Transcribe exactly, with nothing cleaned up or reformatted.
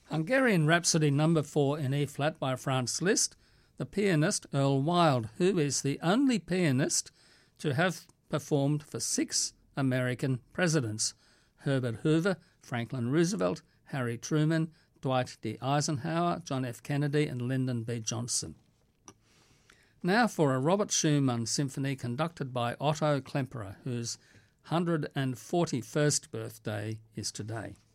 Hungarian Rhapsody number four in E-flat by Franz Liszt, the pianist Earl Wild, who is the only pianist to have performed for six American presidents: Herbert Hoover, Franklin Roosevelt, Harry Truman, Dwight D. Eisenhower, John F. Kennedy and Lyndon B. Johnson. Now for a Robert Schumann symphony conducted by Otto Klemperer, whose one hundred forty-first birthday is today.